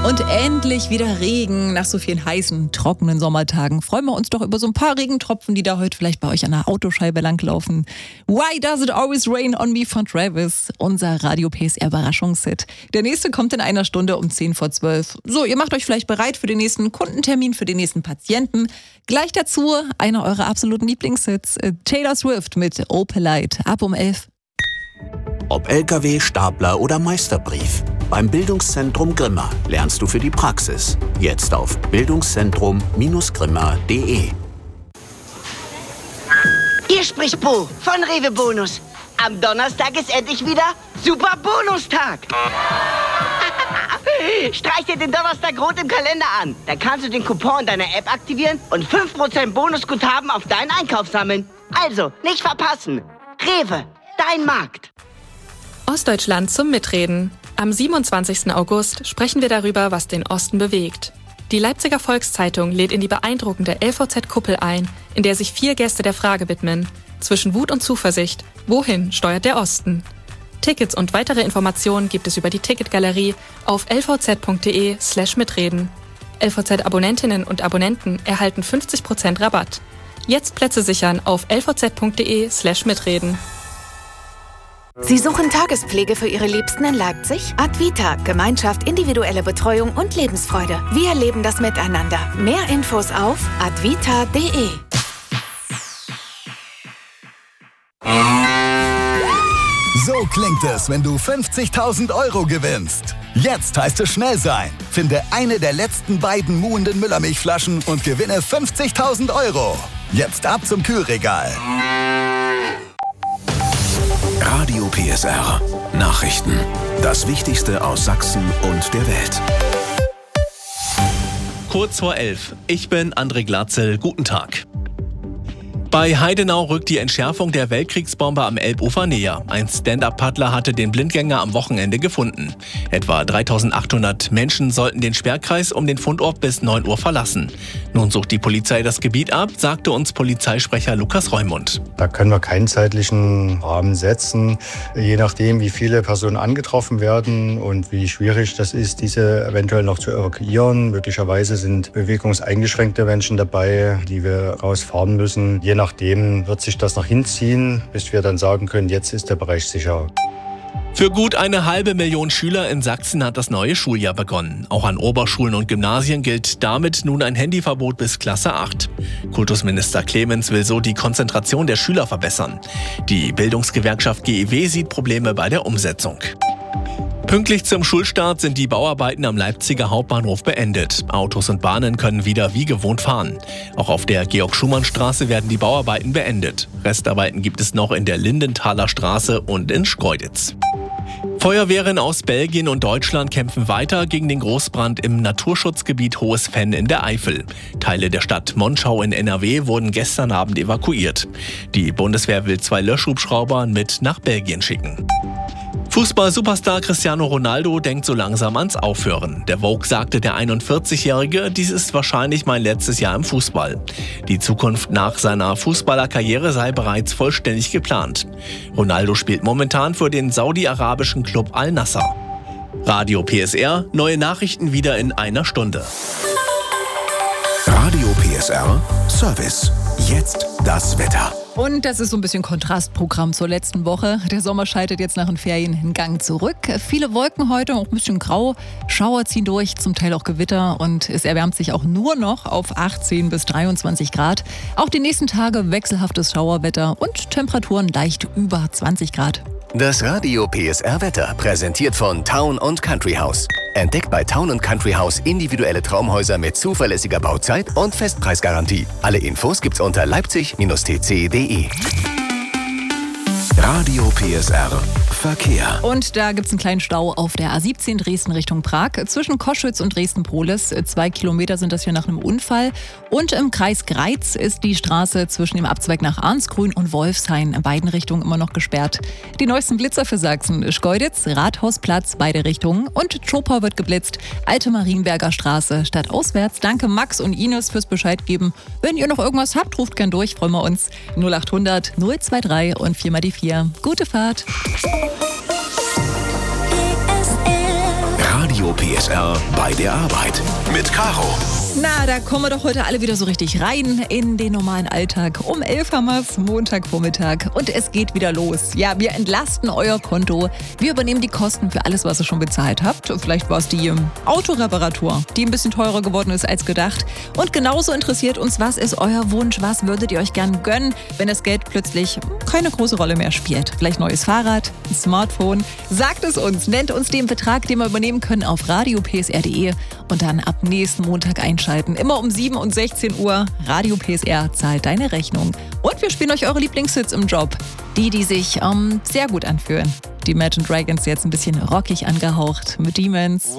Und endlich wieder Regen. Nach so vielen heißen, trockenen Sommertagen freuen wir uns doch über so ein paar Regentropfen, die da heute vielleicht bei euch an der Autoscheibe langlaufen. Why Does It Always Rain on Me von Travis, unser Radio PSR Überraschungshit. Der nächste kommt in einer Stunde um 10:10. So, ihr macht euch vielleicht bereit für den nächsten Kundentermin, für den nächsten Patienten. Gleich dazu einer eurer absoluten Lieblingshits, Taylor Swift mit Opelite, ab um 11. Ob LKW, Stapler oder Meisterbrief. Beim Bildungszentrum Grimma lernst du für die Praxis. Jetzt auf bildungszentrum-grimma.de. Hier spricht Bo von Rewe Bonus. Am Donnerstag ist endlich wieder Super Bonustag. Streich dir den Donnerstag rot im Kalender an. Da kannst du den Coupon deiner App aktivieren und 5% Bonusguthaben auf deinen Einkauf sammeln. Also, nicht verpassen. Rewe, dein Markt. Ostdeutschland zum Mitreden. Am 27. August sprechen wir darüber, was den Osten bewegt. Die Leipziger Volkszeitung lädt in die beeindruckende LVZ-Kuppel ein, in der sich 4 Gäste der Frage widmen. Zwischen Wut und Zuversicht. Wohin steuert der Osten? Tickets und weitere Informationen gibt es über die Ticketgalerie auf lvz.de/mitreden. LVZ-Abonnentinnen und Abonnenten erhalten 50% Rabatt. Jetzt Plätze sichern auf lvz.de/mitreden. Sie suchen Tagespflege für Ihre Liebsten in Leipzig? Advita, Gemeinschaft, individuelle Betreuung und Lebensfreude. Wir leben das Miteinander. Mehr Infos auf advita.de. So klingt es, wenn du 50.000 € gewinnst. Jetzt heißt es schnell sein. Finde eine der letzten beiden muhenden Müllermilchflaschen und gewinne 50.000 €. Jetzt ab zum Kühlregal. Radio PSR. Nachrichten. Das Wichtigste aus Sachsen und der Welt. Kurz vor 11. Ich bin André Glatzel. Guten Tag. Bei Heidenau rückt die Entschärfung der Weltkriegsbombe am Elbufer näher. Ein Stand-Up-Paddler hatte den Blindgänger am Wochenende gefunden. Etwa 3.800 Menschen sollten den Sperrkreis um den Fundort bis 9 Uhr verlassen. Nun sucht die Polizei das Gebiet ab, sagte uns Polizeisprecher Lukas Reumund. Da können wir keinen zeitlichen Rahmen setzen. Je nachdem, wie viele Personen angetroffen werden und wie schwierig das ist, diese eventuell noch zu evakuieren. Möglicherweise sind bewegungseingeschränkte Menschen dabei, die wir rausfahren müssen. Je nachdem wird sich das noch hinziehen, bis wir dann sagen können, jetzt ist der Bereich sicher. Für gut 500.000 Schüler in Sachsen hat das neue Schuljahr begonnen. Auch an Oberschulen und Gymnasien gilt damit nun ein Handyverbot bis Klasse 8. Kultusminister Clemens will so die Konzentration der Schüler verbessern. Die Bildungsgewerkschaft GEW sieht Probleme bei der Umsetzung. Pünktlich zum Schulstart sind die Bauarbeiten am Leipziger Hauptbahnhof beendet. Autos und Bahnen können wieder wie gewohnt fahren. Auch auf der Georg-Schumann-Straße werden die Bauarbeiten beendet. Restarbeiten gibt es noch in der Lindenthaler Straße und in Schkeuditz. Feuerwehren aus Belgien und Deutschland kämpfen weiter gegen den Großbrand im Naturschutzgebiet Hohes Venn in der Eifel. Teile der Stadt Monschau in NRW wurden gestern Abend evakuiert. Die Bundeswehr will 2 Löschhubschrauber mit nach Belgien schicken. Fußball-Superstar Cristiano Ronaldo denkt so langsam ans Aufhören. Der Vogue sagte der 41-Jährige, dies ist wahrscheinlich mein letztes Jahr im Fußball. Die Zukunft nach seiner Fußballerkarriere sei bereits vollständig geplant. Ronaldo spielt momentan für den saudi-arabischen Club Al-Nassr. Radio PSR, neue Nachrichten wieder in einer Stunde. Radio PSR Service. Jetzt das Wetter. Und das ist so ein bisschen Kontrastprogramm zur letzten Woche. Der Sommer scheidet jetzt nach den Ferien einen Gang zurück. Viele Wolken heute, auch ein bisschen grau. Schauer ziehen durch, zum Teil auch Gewitter. Und es erwärmt sich auch nur noch auf 18 bis 23 Grad. Auch die nächsten Tage wechselhaftes Schauerwetter und Temperaturen leicht über 20 Grad. Das Radio PSR Wetter präsentiert von Town & Country House. Entdeckt bei Town & Country House individuelle Traumhäuser mit zuverlässiger Bauzeit und Festpreisgarantie. Alle Infos gibt's unter leipzig-tc.de. Radio PSR Verkehr. Und da gibt es einen kleinen Stau auf der A17 Dresden Richtung Prag. Zwischen Koschwitz und Dresden-Polis. 2 Kilometer sind das hier nach einem Unfall. Und im Kreis Greiz ist die Straße zwischen dem Abzweig nach Arnsgrün und Wolfshain in beiden Richtungen immer noch gesperrt. Die neuesten Blitzer für Sachsen. Schkeuditz, Rathausplatz, beide Richtungen. Und Zschopau wird geblitzt. Alte Marienberger Straße statt auswärts. Danke Max und Ines fürs Bescheid geben. Wenn ihr noch irgendwas habt, ruft gern durch. Freuen wir uns. 0800 023 und 4 mal die 4. Gute Fahrt. Radio PSR bei der Arbeit mit Caro. Na, da kommen wir doch heute alle wieder so richtig rein in den normalen Alltag. Um 11 haben wir es, Montagvormittag, und es geht wieder los. Ja, wir entlasten euer Konto. Wir übernehmen die Kosten für alles, was ihr schon bezahlt habt. Vielleicht war es die Autoreparatur, die ein bisschen teurer geworden ist als gedacht. Und genauso interessiert uns, was ist euer Wunsch? Was würdet ihr euch gern gönnen, wenn das Geld plötzlich keine große Rolle mehr spielt? Vielleicht neues Fahrrad, ein Smartphone? Sagt es uns, nennt uns den Betrag, den wir übernehmen können, auf radiopsr.de und dann ab nächsten Montag einschalten. Immer um 7 und 16 Uhr. Radio PSR zahlt deine Rechnung. Und wir spielen euch eure Lieblingshits im Job. Die sich sehr gut anfühlen. Die Imagine Dragons jetzt ein bisschen rockig angehaucht mit Demons.